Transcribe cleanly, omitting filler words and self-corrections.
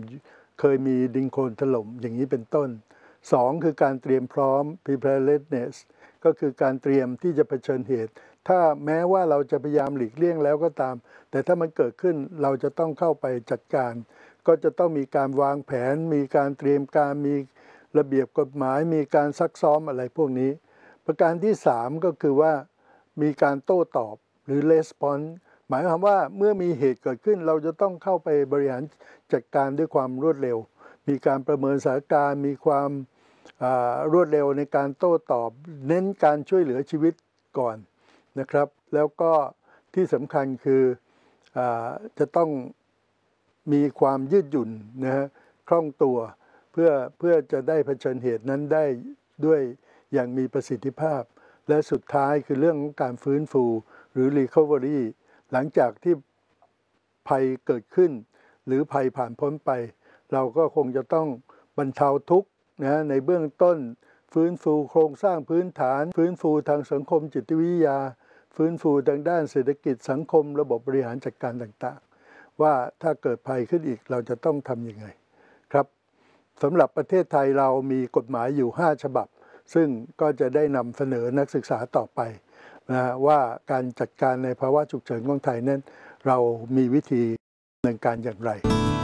เคยมีดินโคลนถล่มอย่างนี้เป็นต้น2คือการเตรียมพร้อม preparedness ก็คือการเตรียมที่จะเผชิญเหตุถ้าแม้ว่าเราจะพยายามหลีกเลี่ยงแล้วก็ตามแต่ถ้ามันเกิดขึ้นเราจะต้องเข้าไปจัดการก็จะต้องมีการวางแผนมีการเตรียมการมีระเบียบกฎหมายมีการซักซ้อมอะไรพวกนี้ประการที่3ก็คือว่ามีการโต้ตอบหรือ response หมายความว่าเมื่อมีเหตุเกิดขึ้นเราจะต้องเข้าไปบริหารจัดการด้วยความรวดเร็วมีการประเมินสถานการณ์มีความรวดเร็วในการโต้ตอบเน้นการช่วยเหลือชีวิตก่อนนะครับแล้วก็ที่สำคัญคือจะต้องมีความยืดหยุ่นนะฮะคล่องตัวเพื่อจะได้เผชิญเหตุนั้นได้ด้วยอย่างมีประสิทธิภาพและสุดท้ายคือเรื่องของการฟื้นฟูหรือ recovery หลังจากที่ภัยเกิดขึ้นหรือภัยผ่านพ้นไปเราก็คงจะต้องบรรเทาทุกข์นะในเบื้องต้นฟื้นฟูโครงสร้างพื้นฐานฟื้นฟูทางสังคมจิตวิทยาฟื้นฟูทางด้านเศรษฐกิจสังคมระบบบริหารจัดการต่างๆว่าถ้าเกิดภัยขึ้นอีกเราจะต้องทำยังไงครับสำหรับประเทศไทยเรามีกฎหมายอยู่5ฉบับซึ่งก็จะได้นำเสนอนักศึกษาต่อไปนะว่าการจัดการในภาวะฉุกเฉินของไทยนั้นเรามีวิธีดำเนินการอย่างไร